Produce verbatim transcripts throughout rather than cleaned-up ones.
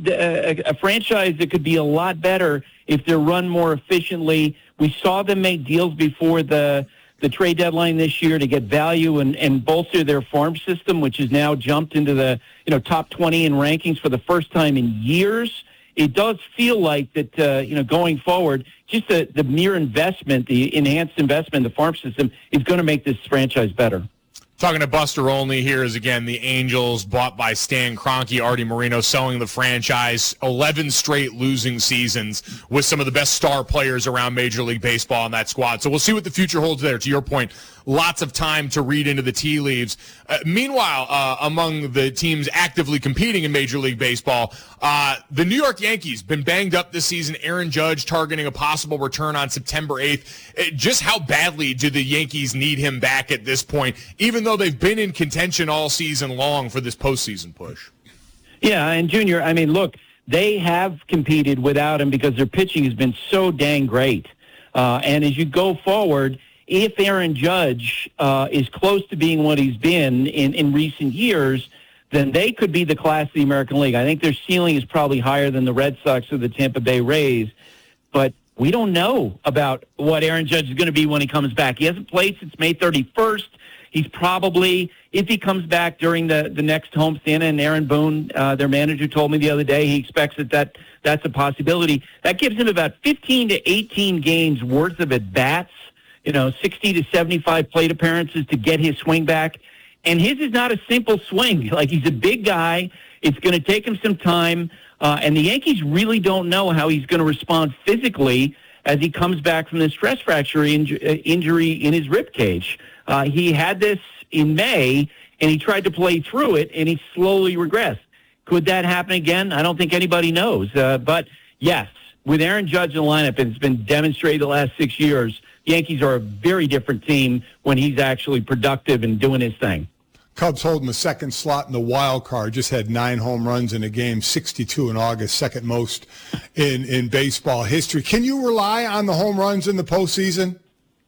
a, a franchise that could be a lot better if they're run more efficiently. We saw them make deals before the the trade deadline this year to get value and, and bolster their farm system, which has now jumped into the you know top twenty in rankings for the first time in years. It does feel like that, uh, you know, going forward, just the, the mere investment, the enhanced investment in the farm system is going to make this franchise better. Talking to Buster Olney here is, again, the Angels bought by Stan Kroenke, Artie Moreno selling the franchise, eleven straight losing seasons with some of the best star players around Major League Baseball on that squad. So we'll see what the future holds there. To your point, lots of time to read into the tea leaves. Uh, meanwhile, uh, among the teams actively competing in Major League Baseball, uh, the New York Yankees been banged up this season. Aaron Judge targeting a possible return on September eighth. Uh, just how badly do the Yankees need him back at this point, even though they've been in contention all season long for this postseason push? Yeah, and Junior, I mean, look, they have competed without him because their pitching has been so dang great. Uh, and as you go forward, if Aaron Judge uh, is close to being what he's been in, in recent years, then they could be the class of the American League. I think their ceiling is probably higher than the Red Sox or the Tampa Bay Rays, but we don't know about what Aaron Judge is going to be when he comes back. He hasn't played since May thirty-first. He's probably, if he comes back during the, the next homestand, and Aaron Boone, uh, their manager, told me the other day he expects that, that that's a possibility. That gives him about fifteen to eighteen games worth of at-bats, you know, sixty to seventy-five plate appearances to get his swing back. And his is not a simple swing. Like, he's a big guy. It's going to take him some time. Uh, and the Yankees really don't know how he's going to respond physically as he comes back from the stress fracture inj- uh, injury in his rib cage. Uh, he had this in May, and he tried to play through it, and he slowly regressed. Could that happen again? I don't think anybody knows. Uh, but, yes, with Aaron Judge in the lineup, and it's been demonstrated the last six years, the Yankees are a very different team when he's actually productive and doing his thing. Cubs holding the second slot in the wild card, just had nine home runs in a game, sixty-two in August, second most in, in baseball history. Can you rely on the home runs in the postseason?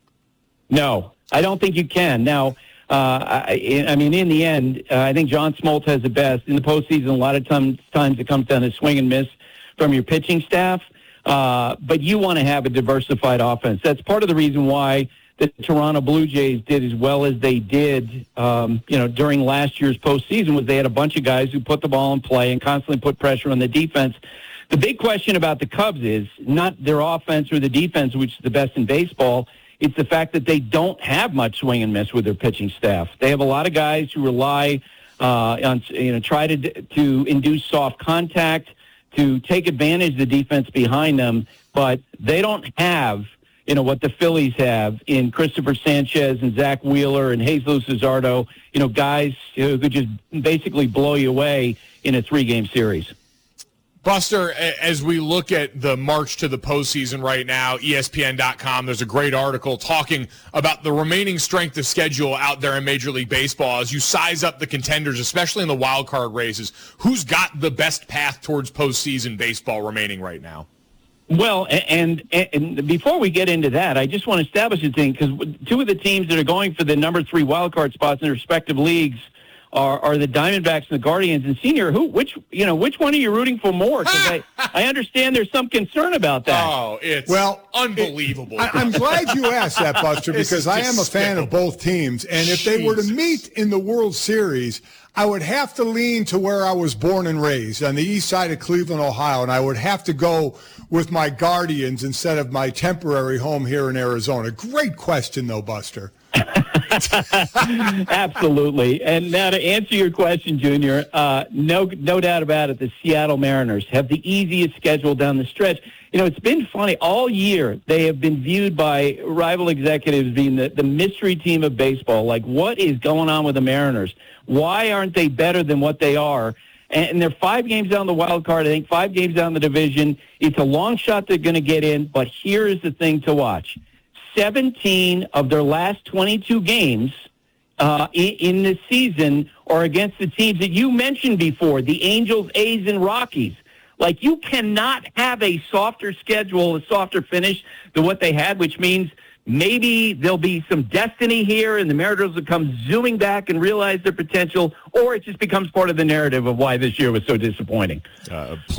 No, I don't think you can. Now, uh, I, I mean, in the end, uh, I think John Smoltz has the best. In the postseason, a lot of times, times it comes down to swing and miss from your pitching staff, uh, but you want to have a diversified offense. That's part of the reason why the Toronto Blue Jays did as well as they did, um, you know, during last year's postseason, was they had a bunch of guys who put the ball in play and constantly put pressure on the defense. The big question about the Cubs is not their offense or the defense, which is the best in baseball. It's the fact that they don't have much swing and miss with their pitching staff. They have a lot of guys who rely uh, on, you know, try to to induce soft contact, to take advantage of the defense behind them, but they don't have, you know, what the Phillies have in Christopher Sanchez and Zach Wheeler and Jesus Luzardo, you know, guys who could just basically blow you away in a three-game series. Buster, as we look at the march to the postseason right now, E S P N dot com, there's a great article talking about the remaining strength of schedule out there in Major League Baseball. As you size up the contenders, especially in the wild card races, who's got the best path towards postseason baseball remaining right now? Well, and, and, and before we get into that, I just want to establish a thing, because two of the teams that are going for the number three wild card spots in their respective leagues are, are the Diamondbacks and the Guardians. And Senior, who, which, you know, which one are you rooting for more? Because I, I understand there's some concern about that. Oh, it's well, unbelievable. It, I, I'm glad you asked that, Buster, because I am a fan of both teams. And if they were to meet in the World Series, I would have to lean to where I was born and raised, on the east side of Cleveland, Ohio, and I would have to go with my Guardians instead of my temporary home here in Arizona. Great question, though, Buster. Absolutely. And now to answer your question, Junior, uh, no no doubt about it, the Seattle Mariners have the easiest schedule down the stretch. You know, it's been funny. All year they have been viewed by rival executives being the, the mystery team of baseball. Like, what is going on with the Mariners? Why aren't they better than what they are? And they're five games down the wild card, I think, five games down the division. It's a long shot they're going to get in, but here is the thing to watch. seventeen of their last twenty-two games uh, in, in this season are against the teams that you mentioned before, the Angels, A's, and Rockies. Like, you cannot have a softer schedule, a softer finish than what they had, which means maybe there'll be some destiny here and the Mariners will come zooming back and realize their potential, or it just becomes part of the narrative of why this year was so disappointing. Uh,